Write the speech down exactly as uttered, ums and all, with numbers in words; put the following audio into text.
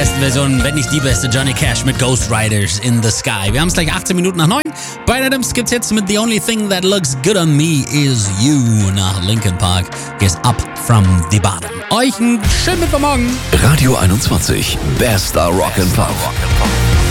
beste Version, wenn nicht die beste, Johnny Cash mit Ghost Riders in the Sky. Wir haben es gleich achtzehn Minuten nach neun. Bryan Adams gibt's jetzt mit The Only Thing That Looks Good on Me Is You nach Linkin Park. Here's Up from the Bottom. Euch einen schönen Mittwochmorgen. Radio einundzwanzig, bester Rock'n'Pop.